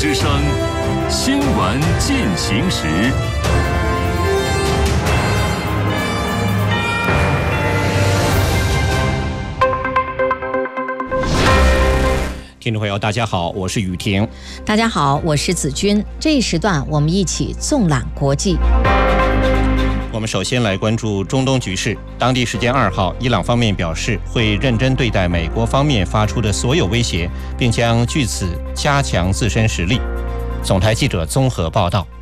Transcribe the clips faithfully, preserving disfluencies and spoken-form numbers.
之声新闻进行时。 听众朋友大家好，我是雨婷。 大家好，我是子君。这一时段我们一起纵览国际。 我们首先来关注中东局势。当地时间二号，伊朗方面表示会认真对待美国方面发出的所有威胁，并将据此加强自身实力。总台记者综合报道。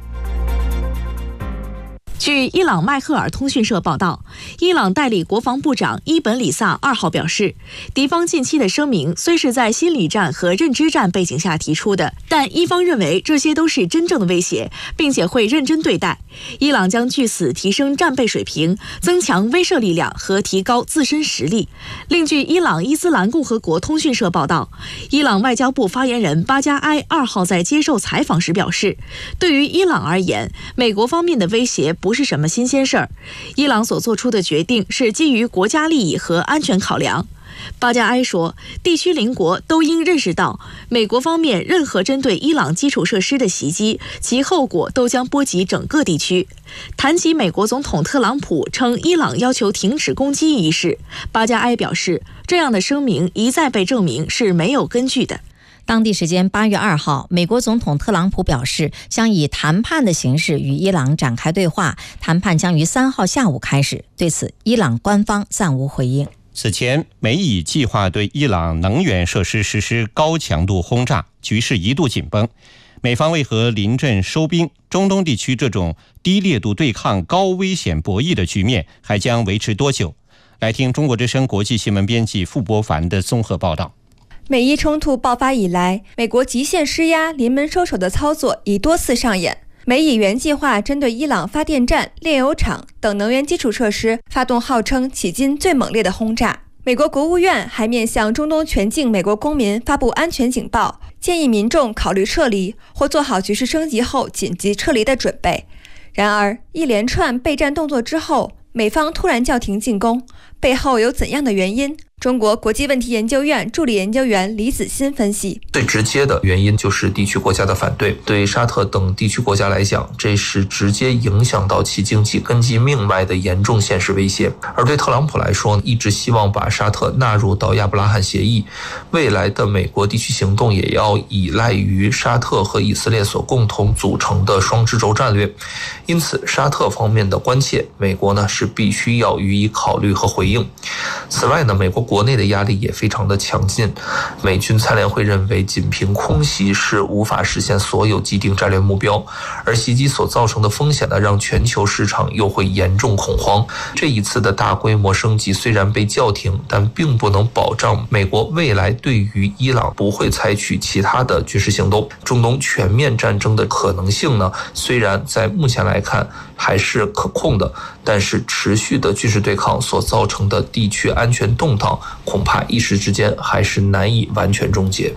据伊朗迈赫尔通讯社报道，伊朗代理国防部长伊本里萨二号表示，敌方近期的声明虽是在心理战和认知战背景下提出的，但伊方认为这些都是真正的威胁，并且会认真对待。伊朗将据此提升战备水平，增强威慑力量和提高自身实力。另据伊朗伊斯兰共和国通讯社报道，伊朗外交部发言人巴加埃二号在接受采访时表示，对于伊朗而言，美国方面的威胁不不是什么新鲜事儿，伊朗所做出的决定是基于国家利益和安全考量。巴加埃说，地区邻国都应认识到，美国方面任何针对伊朗基础设施的袭击，其后果都将波及整个地区。谈及美国总统特朗普称伊朗要求停止攻击一事，巴加埃表示，这样的声明一再被证明是没有根据的。 当地时间八月二号，美国总统特朗普表示将以谈判的形式与伊朗展开对话，谈判将于三号下午开始。对此，伊朗官方暂无回应。 此前，美以计划对伊朗能源设施实施高强度轰炸，局势一度紧绷。美方为何临阵收兵？中东地区这种低烈度对抗、高危险博弈的局面还将维持多久？来听中国之声国际新闻编辑傅博凡的综合报道。 美伊冲突爆发以来，美国极限施压、临门收手的操作已多次上演。美以原计划针对伊朗发电站、炼油厂等能源基础设施发动号称迄今最猛烈的轰炸。美国国务院还面向中东全境美国公民发布安全警报，建议民众考虑撤离或做好局势升级后紧急撤离的准备。然而，一连串备战动作之后，美方突然叫停进攻，背后有怎样的原因？中国国际问题研究院助理研究员李子欣分析， 最直接的原因就是地区国家的反对。对沙特等地区国家来讲，这是直接影响到其经济根基命脉的严重现实威胁。而对特朗普来说，一直希望把沙特纳入到亚伯拉罕协议，未来的美国地区行动也要依赖于沙特和以色列所共同组成的双支轴战略。因此，沙特方面的关切，美国呢是必须要予以考虑和回应。此外呢，美国国内的压力也非常的强劲。美军参联会认为，仅凭空袭是无法实现所有既定战略目标，而袭击所造成的风险呢，让全球市场又会严重恐慌。这一次的大规模升级虽然被叫停，但并不能保障美国未来对于伊朗不会采取其他的军事行动。中东全面战争的可能性呢，虽然在目前来看还是可控的，但是持续的军事对抗所造成的地区安全动荡，恐怕一时之间还是难以完全终结。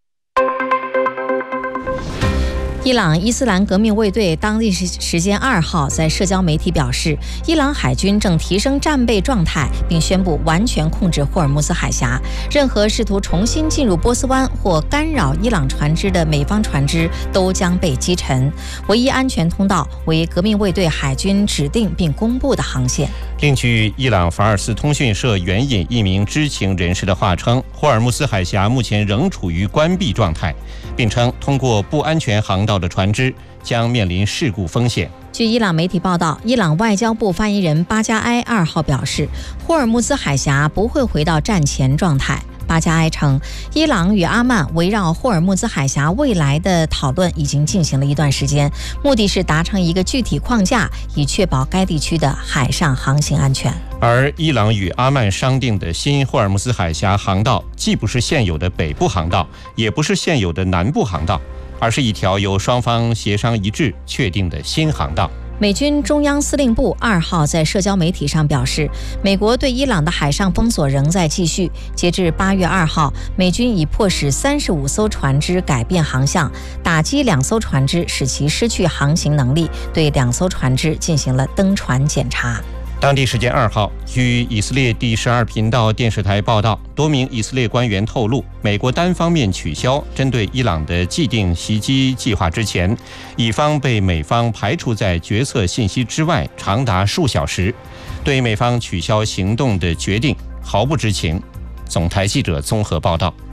伊朗伊斯兰革命卫队当地时间二号在社交媒体表示，伊朗海军正提升战备状态，并宣布完全控制霍尔木兹海峡。任何试图重新进入波斯湾或干扰伊朗船只的美方船只都将被击沉。唯一安全通道为革命卫队海军指定并公布的航线。 另据伊朗法尔斯通讯社援引一名知情人士的话称，霍尔木兹海峡目前仍处于关闭状态，并称通过不安全航道的船只将面临事故风险。 据伊朗媒体报道，伊朗外交部发言人巴加埃二号表示，霍尔木兹海峡不会回到战前状态。巴加埃称，伊朗与阿曼围绕霍尔木兹海峡未来的讨论已经进行了一段时间，目的是达成一个具体框架，以确保该地区的海上航行安全。 而伊朗与阿曼商定的新霍尔木兹海峡航道，既不是现有的北部航道，也不是现有的南部航道，而是一条由双方协商一致确定的新航道。 美军中央司令部二号在社交媒体上表示，美国对伊朗的海上封锁仍在继续。截至八月二号，美军已迫使三十五艘船只改变航向，打击两艘船只，使其失去航行能力，对两艘船只进行了登船检查。 当地时间二号，据以色列第十二频道电视台报道，多名以色列官员透露，美国单方面取消针对伊朗的既定袭击计划之前，以方被美方排除在决策信息之外长达数小时，对美方取消行动的决定毫不知情。总台记者综合报道。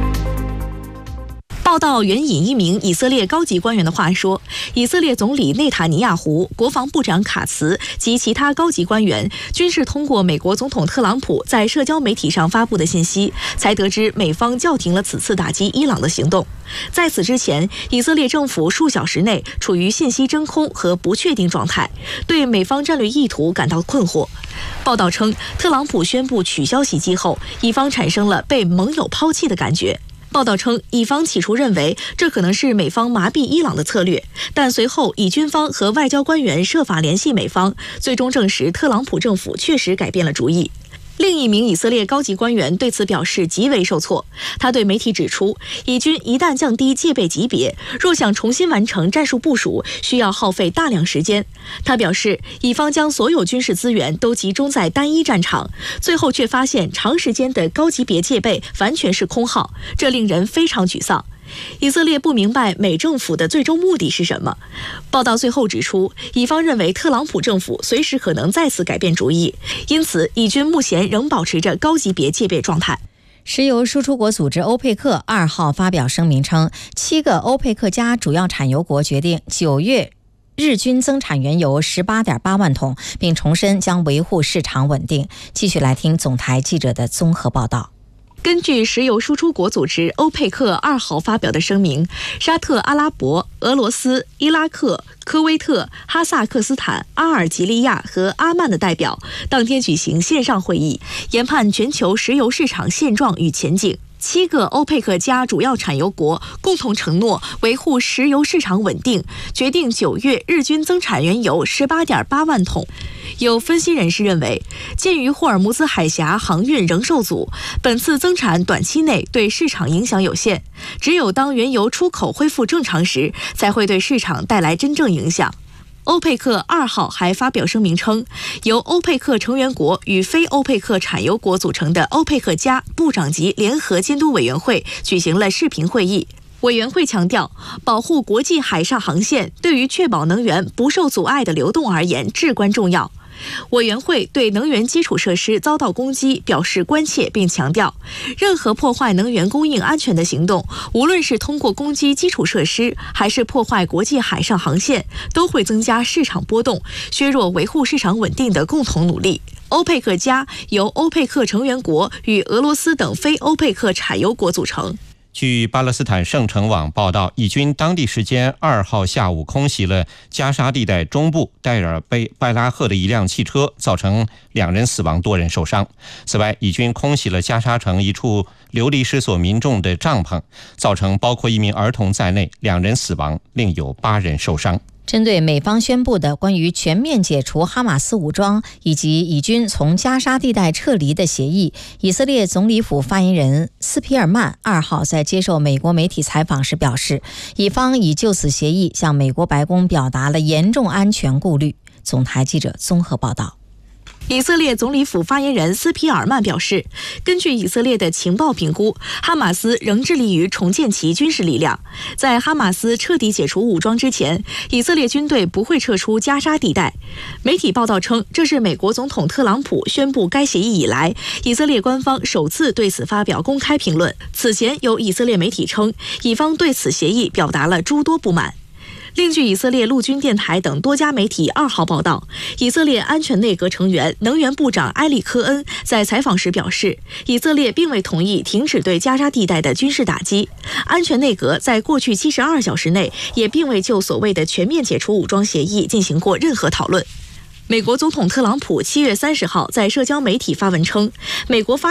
报道援引一名以色列高级官员的话说，以色列总理内塔尼亚胡、国防部长卡茨及其他高级官员均是通过美国总统特朗普在社交媒体上发布的信息，才得知美方叫停了此次打击伊朗的行动。在此之前，以色列政府数小时内处于信息真空和不确定状态，对美方战略意图感到困惑。报道称，特朗普宣布取消袭击后，以方产生了被盟友抛弃的感觉。报道称，以方起初认为这可能是美方麻痹伊朗的策略，但随后以军方和外交官员设法联系美方，最终证实特朗普政府确实改变了主意。另一名以色列高级官员对此表示极为受挫，他对媒体指出，以军一旦降低戒备级别，若想重新完成战术部署，需要耗费大量时间。他表示，以方将所有军事资源都集中在单一战场，最后却发现长时间的高级别戒备完全是空耗，这令人非常沮丧。以色列不明白美政府的最终目的是什么。报道最后指出，以方认为特朗普政府随时可能再次改变主意，因此以军目前仍保持着高级别戒备状态。 石油输出国组织欧佩克二号发表声明称，七个欧佩克加主要产油国决定九月日均增产原油 十八点八万桶，并重申将维护市场稳定。继续来听总台记者的综合报道。 根据石油输出国组织欧佩克二号发表的声明，沙特阿拉伯、俄罗斯、伊拉克、科威特、哈萨克斯坦、阿尔及利亚和阿曼的代表当天举行线上会议，研判全球石油市场现状与前景。七个欧佩克加主要产油国共同承诺维护石油市场稳定，决定九月日均增产原油 十八点八万桶。有分析人士认为，鉴于霍尔木兹海峡航运仍受阻，本次增产短期内对市场影响有限，只有当原油出口恢复正常时，才会对市场带来真正影响。欧佩克二号还发表声明称，由欧佩克成员国与非欧佩克产油国组成的欧佩克加部长级联合监督委员会举行了视频会议。委员会强调，保护国际海上航线对于确保能源不受阻碍的流动而言至关重要。委员会对能源基础设施遭到攻击表示关切，并强调，任何破坏能源供应安全的行动，无论是通过攻击基础设施，还是破坏国际海上航线，都会增加市场波动，削弱维护市场稳定的共同努力。欧佩克加由欧佩克成员国与俄罗斯等非欧佩克产油国组成。 据巴勒斯坦圣城网报道，以军当地时间二号下午空袭了加沙地带中部戴尔贝拜拉赫的一辆汽车，造成两人死亡，多人受伤。此外，以军空袭了加沙城一处流离失所民众的帐篷，造成包括一名儿童在内两人死亡，另有八人受伤。 针对美方宣布的关于全面解除哈马斯武装以及以军从加沙地带撤离的协议，以色列总理府发言人斯皮尔曼二号在接受美国媒体采访时表示，以方已就此协议向美国白宫表达了严重安全顾虑。总台记者综合报道。 以色列总理府发言人斯皮尔曼表示，根据以色列的情报评估，哈马斯仍致力于重建其军事力量。在哈马斯彻底解除武装之前，以色列军队不会撤出加沙地带。媒体报道称，这是美国总统特朗普宣布该协议以来，以色列官方首次对此发表公开评论。此前有以色列媒体称，以方对此协议表达了诸多不满。另据以色列陆军电台等多家媒体二号报道，以色列安全内阁成员能源部长埃里科恩在采访时表示，以色列并未同意停止对加沙地带的军事打击。安全内阁在过去七十二小时内也并未就所谓的全面解除武装协议进行过任何讨论。美国总统特朗普七月三十号在社交媒体发文称，美国发